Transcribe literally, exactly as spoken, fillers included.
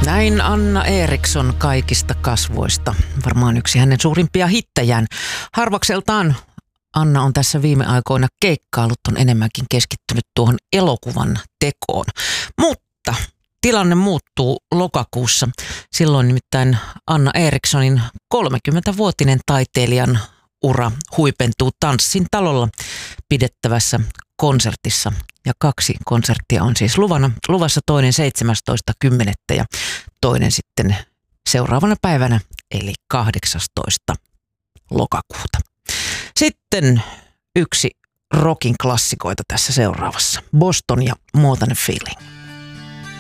Näin Anna Eriksson kaikista kasvoista. Varmaan yksi hänen suurimpia hittejään. Harvakseltaan Anna on tässä viime aikoina keikkaillut, on enemmänkin keskittynyt tuohon elokuvan tekoon. Mutta tilanne muuttuu lokakuussa. Silloin nimittäin Anna Erikssonin kolmekymmentävuotinen taiteilijan ura huipentuu Tanssin talolla pidettävässä konsertissa. Ja kaksi konserttia on siis luvana, luvassa toinen seitsemästoista kymmenettä ja toinen sitten seuraavana päivänä eli kahdeksastoista lokakuuta. Sitten yksi rockin klassikoita tässä seuraavassa. Boston ja More Than a Feeling.